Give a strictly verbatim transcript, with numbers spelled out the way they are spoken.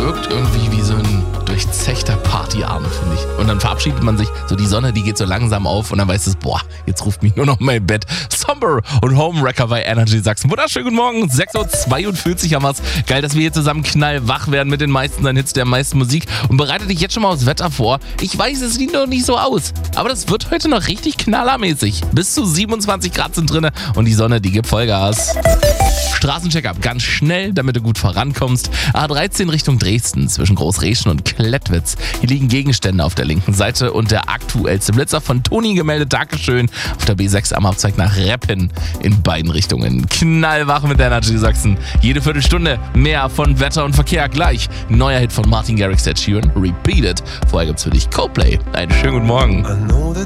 wirkt irgendwie wie so ein durchzechter Partyabend, finde ich. Und dann verabschiedet man sich, so die Sonne, die geht so langsam auf und dann weiß es, boah, jetzt ruft mich nur noch mein Bett. Somber und Homewrecker bei Energy Sachsen. Wunderschönen guten Morgen, sechs Uhr zweiundvierzig haben wir's. Geil, dass wir hier zusammen knallwach werden mit den meisten deinen Hits der meisten Musik. Und bereite dich jetzt schon mal aufs Wetter vor. Ich weiß, es sieht noch nicht so aus, aber das wird heute noch richtig knallermäßig. Bis zu siebenundzwanzig Grad sind drinne und die Sonne, die gibt Vollgas. Straßencheck-up, ganz schnell, damit du gut vorankommst. A dreizehn Richtung Dresden zwischen Großreschen und Klettwitz. Hier liegen Gegenstände auf der linken Seite und der aktuellste Blitzer von Toni gemeldet. Dankeschön. Auf der B sechs am Abzweig nach Reppen in beiden Richtungen. Knallwach mit der Energy Sachsen. Jede Viertelstunde mehr von Wetter und Verkehr gleich. Neuer Hit von Martin Garrix, Ed Sheeran, Repeat It. Vorher gibt's für dich Coldplay. Einen schönen guten Morgen.